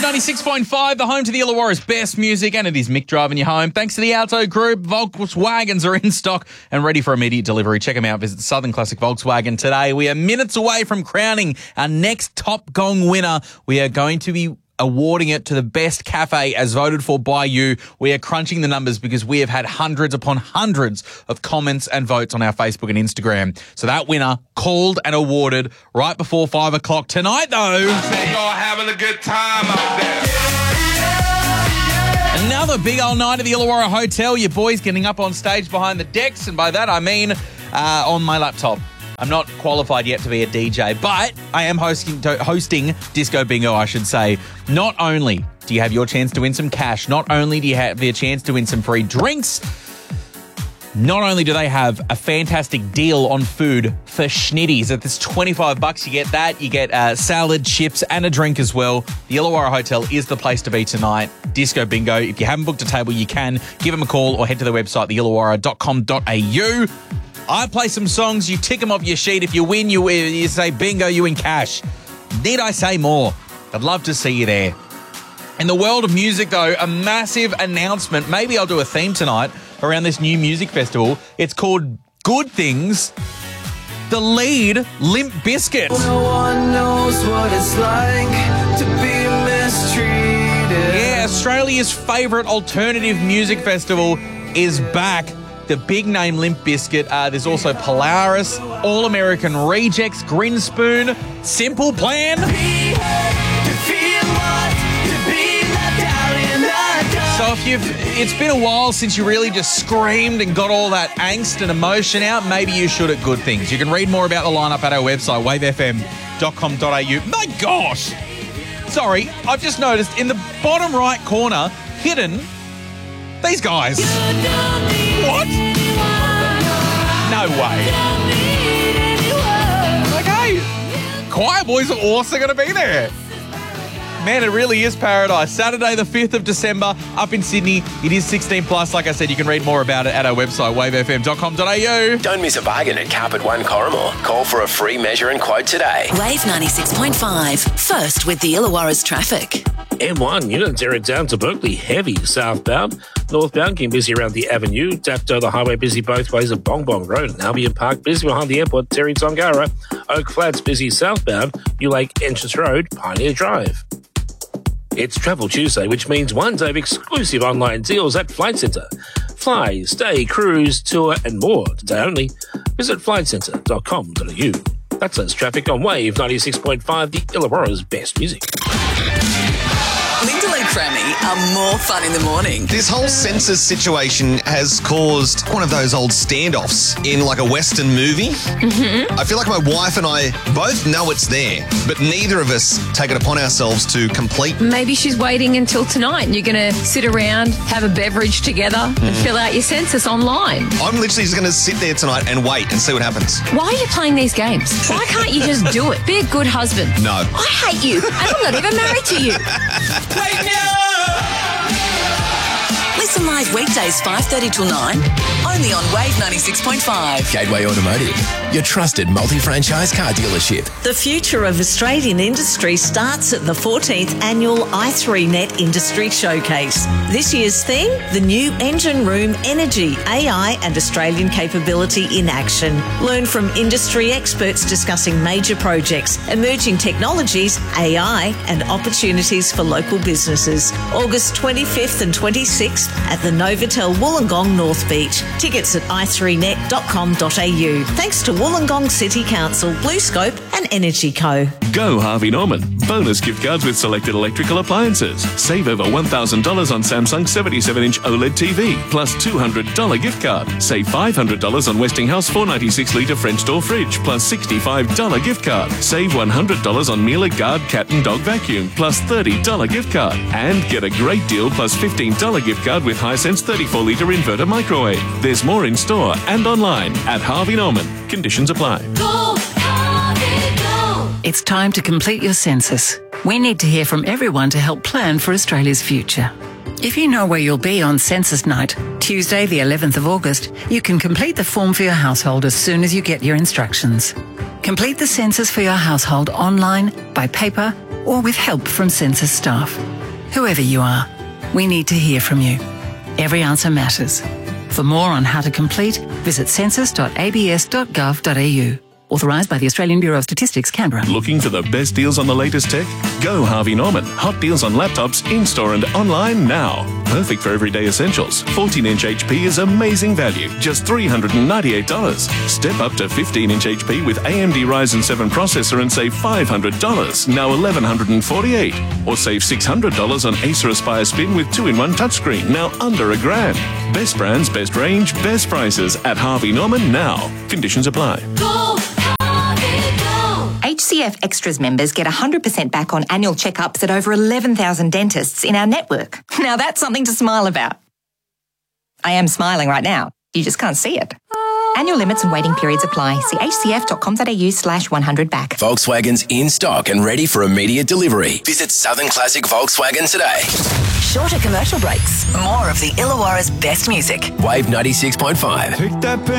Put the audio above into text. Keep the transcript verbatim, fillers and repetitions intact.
ninety-six point five, the home to the Illawarra's best music, and it is Mick driving you home. Thanks to the Alto Group, Volkswagens are in stock and ready for immediate delivery. Check them out. Visit the Southern Classic Volkswagen today. We are minutes away from crowning our next Top Gong winner. We are going to be awarding it to the best cafe as voted for by you. We are crunching the numbers because we have had hundreds upon hundreds of comments and votes on our Facebook and Instagram. So that winner called and awarded right before five o'clock tonight, though. Say you're having a good time out there. Another big old night at the Illawarra Hotel. Your boys getting up on stage behind the decks, and by that I mean uh, on my laptop. I'm not qualified yet to be a D J, but I am hosting hosting Disco Bingo, I should say. Not only do you have your chance to win some cash, not only do you have the chance to win some free drinks, not only do they have a fantastic deal on food for schnitties. At this twenty-five bucks, you get that. You get uh, salad, chips, and a drink as well. The Illawarra Hotel is the place to be tonight. Disco Bingo. If you haven't booked a table, you can give them a call or head to the website, the illawarra dot com dot a u. I play some songs, you tick them off your sheet. If you win, you, you say bingo, you win cash. Need I say more? I'd love to see you there. In the world of music, though, a massive announcement. Maybe I'll do a theme tonight around this new music festival. It's called Good Things. The lead, Limp Bizkit. No one knows what it's like to be mistreated. Yeah, Australia's favourite alternative music festival is back. The big name Limp Bizkit. Uh, there's also Polaris, All American Rejects, Grinspoon, Simple Plan. So if you've, it's been a while since you really just screamed and got all that angst and emotion out, maybe you should at Good Things. You can read more about the lineup at our website, wave f m dot com dot a u. My gosh! Sorry, I've just noticed in the bottom right corner, hidden, these guys. What? No way. Okay. Choir Boys are also going to be there. Man, it really is paradise. Saturday the fifth of December up in Sydney. It is sixteen plus. Like I said, you can read more about it at our website, wave f m dot com dot a u. Don't miss a bargain at Carpet One Corrimor. Call for a free measure and quote today. Wave ninety-six point five. First with the Illawarra's traffic. M one, Unitary down to Berkeley, heavy southbound. Northbound, getting busy around the Avenue. Dapto, the highway, busy both ways at Bong Bong Road. And Albion Park, busy behind the airport, Terry Tongara. Oak Flats, busy southbound. New Lake Entrance Road, Pioneer Drive. It's Travel Tuesday, which means one day of exclusive online deals at Flight Centre. Fly, stay, cruise, tour, and more. Today only. Visit flight centre dot com dot a u. That's us traffic on Wave ninety-six point five, the Illawarra's best music. Linda and Crammy are more fun in the morning. This whole census situation has caused one of those old standoffs in like a Western movie. Mm-hmm. I feel like my wife and I both know it's there, but neither of us take it upon ourselves to complete. Maybe she's waiting until tonight and you're going to sit around, have a beverage together mm. and fill out your census online. I'm literally just going to sit there tonight and wait and see what happens. Why are you playing these games? Why can't you just do it? Be a good husband. No. I hate you and I'm not even married to you. Wake me up! Listen live weekdays five thirty till nine, only on Wave ninety-six point five. Gateway Automotive, your trusted multi-franchise car dealership. The future of Australian industry starts at the fourteenth annual i three net Industry Showcase. This year's theme, the new engine room energy, A I and Australian capability in action. Learn from industry experts discussing major projects, emerging technologies, A I and opportunities for local businesses. August twenty-fifth and twenty-sixth at the Novotel Wollongong North Beach. Tickets at i three net dot com dot a u. Thanks to Wollongong City Council, BlueScope and Energy Co. Go Harvey Norman. Bonus gift cards with selected electrical appliances. Save over one thousand dollars on Samsung seventy-seven inch OLED T V, plus two hundred dollars gift card. Save five hundred dollars on Westinghouse four ninety-six litre French door fridge, plus sixty-five dollars gift card. Save one hundred dollars on Miele Guard cat and dog vacuum, plus thirty dollars gift card. And get a great deal plus fifteen dollars gift card with Hisense thirty-four litre inverter microwave. There's more in store and online at Harvey Norman. Conditions apply. Go, Harvey, go. It's time to complete your census. We need to hear from everyone to help plan for Australia's future. If you know where you'll be on census night, Tuesday the eleventh of August, you can complete the form for your household as soon as you get your instructions. Complete the census for your household online, by paper, or with help from census staff. Whoever you are, we need to hear from you. Every answer matters. For more on how to complete, visit census dot a b s dot gov dot a u. Authorised by the Australian Bureau of Statistics, Canberra. Looking for the best deals on the latest tech? Go Harvey Norman. Hot deals on laptops in-store and online now. Perfect for everyday essentials. fourteen inch H P is amazing value, just three hundred ninety-eight dollars. Step up to fifteen inch H P with A M D Ryzen seven processor and save five hundred dollars, now eleven forty-eight dollars. Or save six hundred dollars on Acer Aspire Spin with two in one touchscreen, now under a grand. Best brands, best range, best prices at Harvey Norman now. Conditions apply. Go! H C F Extras members get one hundred percent back on annual checkups at over eleven thousand dentists in our network. Now that's something to smile about. I am smiling right now. You just can't see it. Annual limits and waiting periods apply. See h c f dot com dot a u slash one hundred back. Volkswagen's in stock and ready for immediate delivery. Visit Southern Classic Volkswagen today. Shorter commercial breaks. More of the Illawarra's best music. Wave ninety-six point five. Take that pen